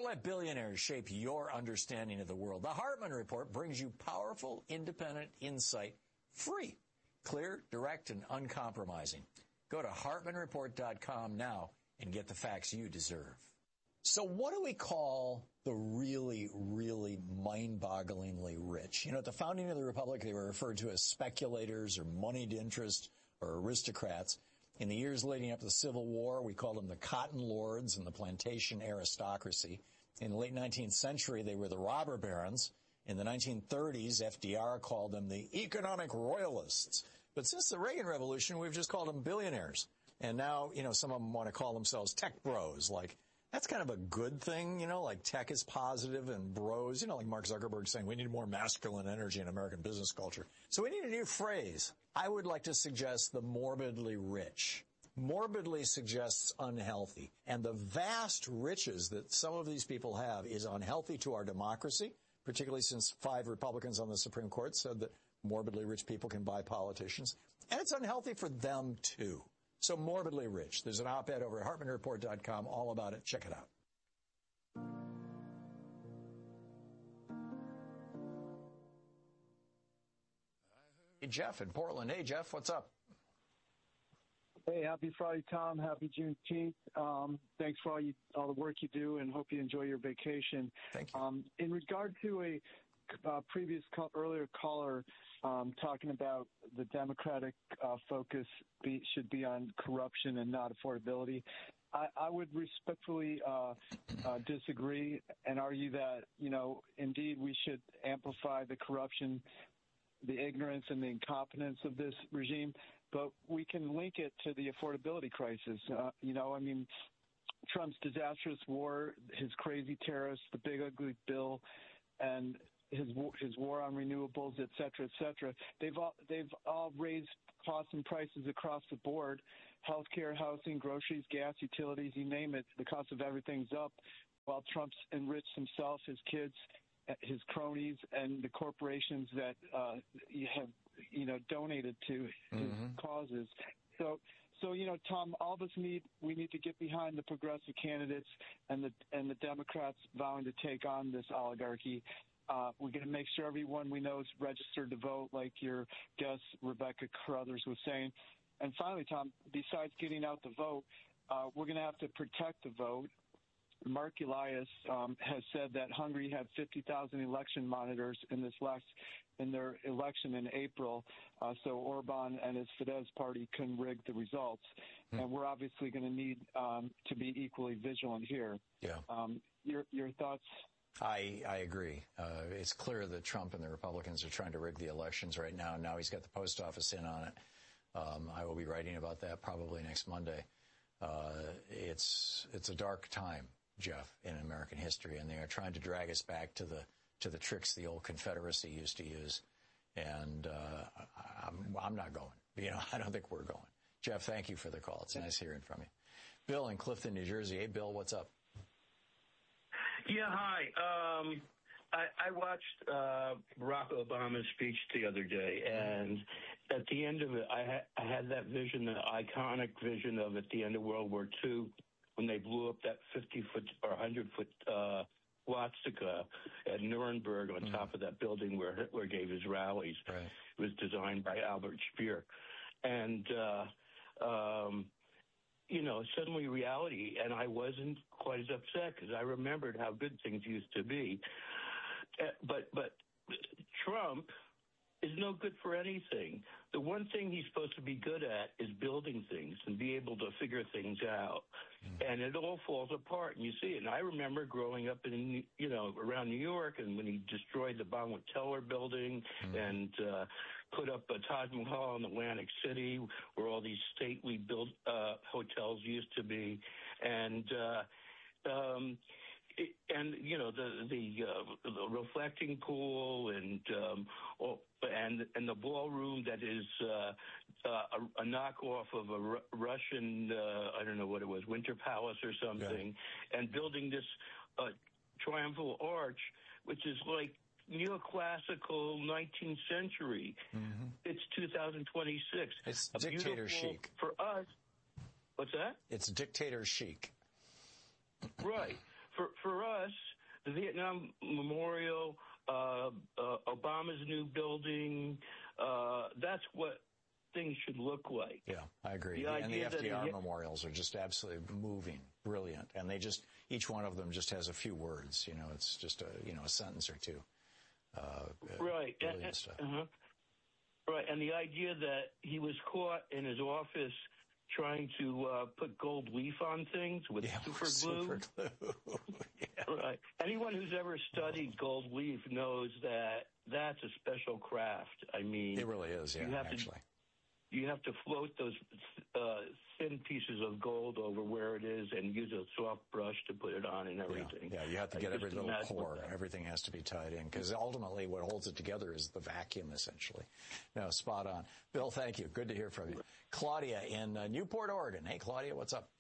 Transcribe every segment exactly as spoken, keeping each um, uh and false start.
let billionaires shape your understanding of the world. The Hartman Report brings you powerful, independent insight, free, clear, direct, and uncompromising. Go to hartman report dot com now and get the facts you deserve. So what do we call the really, really mind-bogglingly rich? You know, at the founding of the Republic, they were referred to as speculators or moneyed interest or aristocrats. In the years leading up to the Civil War, we called them the cotton lords and the plantation aristocracy. In the late nineteenth century, they were the robber barons. In the nineteen thirties, F D R called them the economic royalists. But since the Reagan Revolution, we've just called them billionaires. And now, you know, some of them want to call themselves tech bros. Like, that's kind of a good thing, you know, like tech is positive and bros, you know, like Mark Zuckerberg saying we need more masculine energy in American business culture. So we need a new phrase. I would like to suggest the morbidly rich. Morbidly suggests unhealthy. And the vast riches that some of these people have is unhealthy to our democracy, particularly since five Republicans on the Supreme Court said that morbidly rich people can buy politicians. And it's unhealthy for them, too. So morbidly rich. There's an op-ed over at hartman report dot com all about it. Check it out. Hey, Jeff in Portland. Hey, Jeff, what's up? Hey, happy Friday, Tom. Happy Juneteenth. Um, thanks for all, you, all the work you do, and hope you enjoy your vacation. Thank you. Um, in regard to a uh, previous call, earlier caller um, talking about the Democratic uh, focus be, should be on corruption and not affordability, I, I would respectfully uh, uh, disagree and argue that, you know, indeed we should amplify the corruption, the ignorance, and the incompetence of this regime, but we can link it to the affordability crisis. Uh, you know, I mean, Trump's disastrous war, his crazy tariffs, the big ugly bill, and his his war on renewables, et cetera, et cetera. They've all they've all raised costs and prices across the board. Healthcare, housing, groceries, gas, utilities, you name it. The cost of everything's up. While Trump's enriched himself, his kids, his cronies, and the corporations that uh, have you know donated to his mm-hmm. causes. So. So, you know, Tom, all of us need, we need to get behind the progressive candidates and the and the Democrats vowing to take on this oligarchy. Uh, we're going to make sure everyone we know is registered to vote, like your guest, Rebecca Carruthers, was saying. And finally, Tom, besides getting out the vote, uh, we're going to have to protect the vote. Mark Elias um, has said that Hungary had fifty thousand election monitors in this last in their election in April, uh, so Orban and his Fidesz party can rig the results. Hmm. And we're obviously going to need um, to be equally vigilant here. Yeah. Um, your your thoughts? I, I agree. Uh, it's clear that Trump and the Republicans are trying to rig the elections right now. Now he's got the post office in on it. Um, I will be writing about that probably next Monday. Uh, it's it's a dark time, Jeff, in American history, and they are trying to drag us back to the to the tricks the old Confederacy used to use. And uh, I'm, I'm not going. You know, I don't think we're going. Jeff, thank you for the call. It's nice hearing from you. Bill in Clifton, New Jersey. Hey, Bill, what's up? Yeah, hi. Um, I, I watched uh, Barack Obama's speech the other day, and at the end of it, I, ha- I had that vision, the iconic vision of at the end of World War Two, when they blew up that fifty-foot or one hundred-foot uh, swastika at Nuremberg on mm. top of that building where Hitler gave his rallies. Right. It was designed by Albert Speer. And, uh, um, you know, suddenly reality, and I wasn't quite as upset because I remembered how good things used to be. Uh, but, but Trump is no good for anything. The one thing he's supposed to be good at is building things and be able to figure things out. Mm. And it all falls apart, and you see it. And I remember growing up in, you know, around New York, and when he destroyed the Bonwit Teller building mm. and uh, put up a Taj Mahal in Atlantic City, where all these stately built uh, hotels used to be. And, uh, um, and you know the the, uh, the reflecting pool and um, oh, and and the ballroom that is uh, uh, a, a knockoff of a Ru- Russian uh, I don't know what it was, Winter Palace or something, yeah. and building this uh, triumphal arch, which is like neoclassical nineteenth century. Mm-hmm. It's two thousand twenty-six. It's a dictator chic for us. What's that? It's dictator chic. Right. For for us, the Vietnam Memorial, uh, uh, Obama's new building, uh, that's what things should look like. Yeah, I agree. The and the F D R it, memorials are just absolutely moving, brilliant. And they just, each one of them just has a few words. You know, it's just a, you know, a sentence or two. Uh, right. Brilliant and, stuff. Uh-huh. Right. And the idea that he was caught in his office trying to uh, put gold leaf on things with yeah, super glue. Super glue. yeah. Right. Anyone who's ever studied gold leaf knows that that's a special craft. I mean, it really is. Yeah, you have actually. To, you have to float those uh, thin pieces of gold over where it is and use a soft brush to put it on and everything. Yeah, yeah you have to get I every little pore. That. Everything has to be tied in because ultimately what holds it together is the vacuum, essentially. No, spot on. Bill, thank you. Good to hear from you. Claudia in uh, Newport, Oregon. Hey, Claudia, what's up?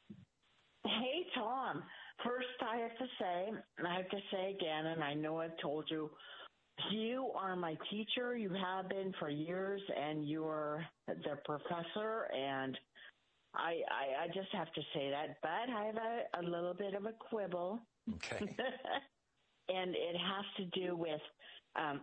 Hey, Tom. First, I have to say, and I have to say again, and I know I've told you, you are my teacher. You have been for years, and you're the professor, and I, I, I just have to say that. But I have a, a little bit of a quibble. Okay. And it has to do with um,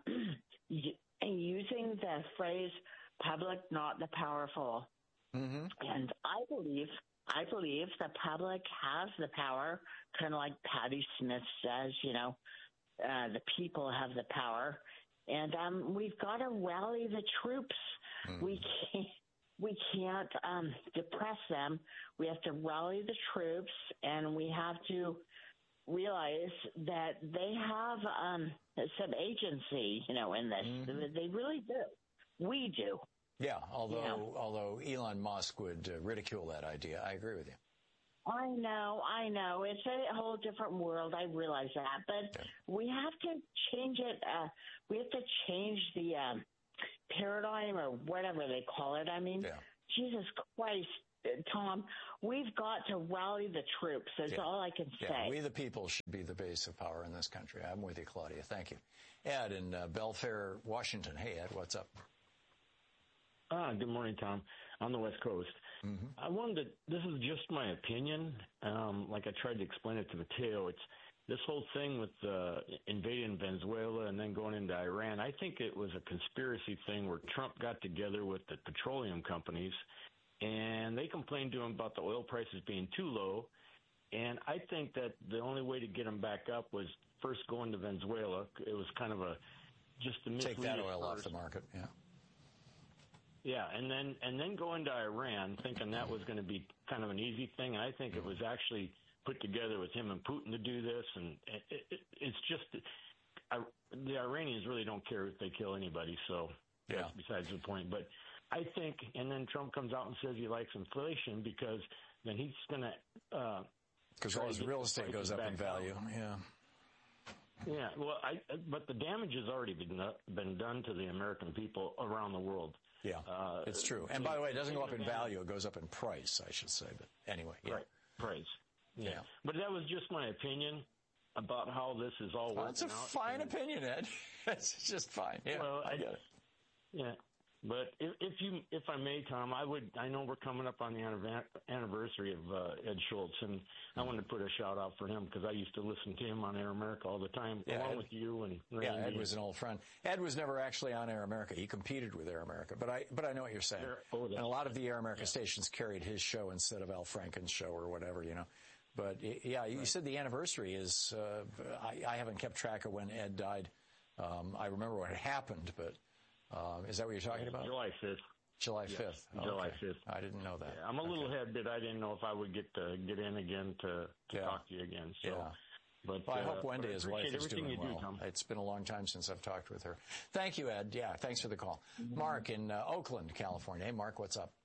using the phrase public, not the powerful. Mm-hmm. And I believe, I believe the public has the power, kind of like Patti Smith says, you know, Uh, the people have the power, and um, we've got to rally the troops. Mm. We can't, we can't um, depress them. We have to rally the troops, and we have to realize that they have um, some agency, you know, in this. Mm-hmm. They really do. We do. Yeah, although you know? although Elon Musk would uh, ridicule that idea. I agree with you. I know, I know. It's a whole different world. I realize that. But yeah. we have to change it. Uh, we have to change the um, paradigm or whatever they call it. I mean, yeah. Jesus Christ, Tom, we've got to rally the troops. That's yeah. all I can yeah. say. We the people should be the base of power in this country. I'm with you, Claudia. Thank you. Ed in uh, Belfair, Washington. Hey, Ed, what's up? Ah, good morning, Tom. On the West Coast. Mm-hmm. I wanted to, this is just my opinion. Um, like I tried to explain it to Mateo, it's this whole thing with uh, invading Venezuela and then going into Iran. I think it was a conspiracy thing where Trump got together with the petroleum companies and they complained to him about the oil prices being too low. And I think that the only way to get them back up was first going to Venezuela. It was kind of a, just to take that oil off the market. Yeah. Yeah, and then and then go into Iran thinking that was going to be kind of an easy thing. I think it was actually put together with him and Putin to do this, and it, it, it's just I, the Iranians really don't care if they kill anybody, so yeah. that's besides the point. But I think, and then Trump comes out and says he likes inflation because then he's going to because all his real estate goes up in value. Down. Yeah. Yeah, well, I but the damage has already been been done to the American people around the world. Yeah, uh, it's true. And by the way, it doesn't go up in value; it goes up in price, I should say. But anyway, yeah. Right, price. Yeah. yeah. But that was just my opinion about how this is all working out. That's a out. fine and opinion, Ed. It's just fine. Yeah, well, I get it. Yeah. But if, if you, if I may, Tom, I would. I know we're coming up on the anniversary of uh, Ed Schultz, and I wanted to put a shout out for him because I used to listen to him on Air America all the time, yeah, along Ed, with you and Randy. Yeah, Ed was an old friend. Ed was never actually on Air America. He competed with Air America, but I, but I know what you're saying. Air, oh, and a lot of the Air America yeah. stations carried his show instead of Al Franken's show or whatever, you know. But yeah, you right. said the anniversary is. Uh, I, I haven't kept track of when Ed died. Um, I remember what had happened, but. Um, is that what you're talking about? July fifth. July yes, fifth. Oh, July okay. fifth. I didn't know that. Yeah, I'm a little okay. ahead, but I didn't know if I would get to get in again to, to yeah. talk to you again. So, yeah. But well, I uh, hope Wendy, his wife, is doing you well. Do, Tom. It's been a long time since I've talked with her. Thank you, Ed. Yeah, thanks for the call. Mm-hmm. Mark in uh, Oakland, California. Hey, Mark, what's up?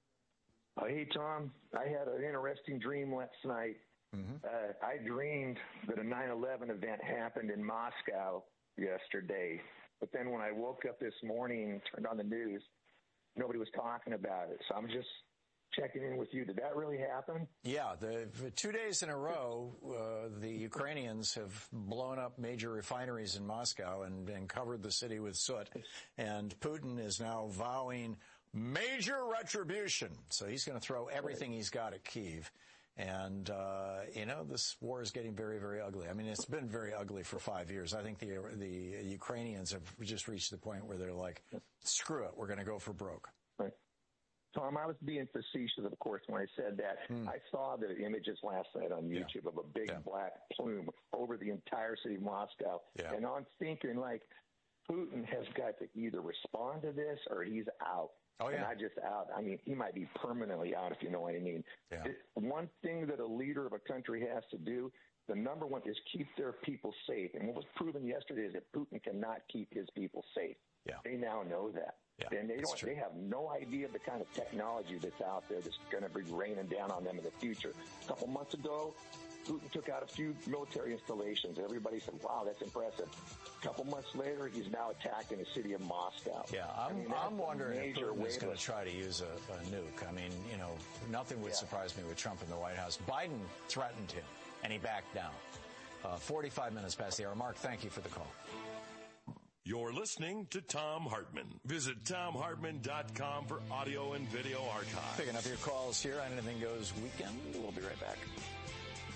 Uh, hey, Tom. I had an interesting dream last night. Mm-hmm. Uh, I dreamed that a nine eleven event happened in Moscow yesterday. But then when I woke up this morning and turned on the news, nobody was talking about it. So I'm just checking in with you. Did that really happen? Yeah. The, for two days in a row, uh, the Ukrainians have blown up major refineries in Moscow and, and covered the city with soot. And Putin is now vowing major retribution. So he's going to throw everything he's got at Kyiv. And, uh, you know, this war is getting very, very ugly. I mean, it's been very ugly for five years. I think the the Ukrainians have just reached the point where they're like, screw it, we're going to go for broke. Right. Tom, I was being facetious, of course, when I said that. Mm. I saw the images last night on YouTube yeah. of a big yeah. black plume over the entire city of Moscow. Yeah. And I'm thinking, like, Putin has got to either respond to this or he's out. Oh, yeah. And not just out. I mean, he might be permanently out, if you know what I mean. Yeah. It, one thing that a leader of a country has to do, the number one, is keep their people safe. And what was proven yesterday is that Putin cannot keep his people safe. Yeah. They now know that. Yeah, and they don't. true. They have no idea of the kind of technology that's out there that's going to be raining down on them in the future. A couple months ago, Putin took out a few military installations. Everybody said, wow, that's impressive. A couple months later, he's now attacking the city of Moscow. Yeah, I'm, I mean, I'm wondering if Putin is going to of... try to use a, a nuke. I mean, you know, nothing would yeah. surprise me with Trump in the White House. Biden threatened him, and he backed down. Uh, forty-five minutes past the hour. Mark, thank you for the call. You're listening to Thom Hartmann. Visit Thom Hartmann dot com for audio and video archives. Picking up your calls here on Anything Goes Weekend. We'll be right back.